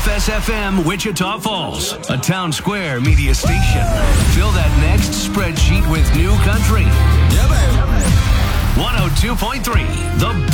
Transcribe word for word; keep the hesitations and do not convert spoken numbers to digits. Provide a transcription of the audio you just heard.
F S F M Wichita Falls, a Town Square media station. Fill that next spreadsheet with new country. Yeah, baby. one oh two point three, The